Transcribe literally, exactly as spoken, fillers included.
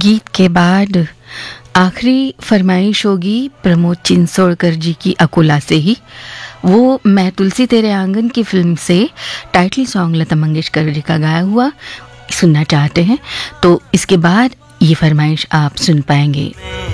गीत के बाद आखिरी फरमाइश होगी प्रमोद चिंसोड़कर जी की अकोला से ही। वो मैं तुलसी तेरे आंगन की फिल्म से टाइटल सॉन्ग लता मंगेशकर जी का गाया हुआ सुनना चाहते हैं, तो इसके बाद ये फरमाइश आप सुन पाएंगे।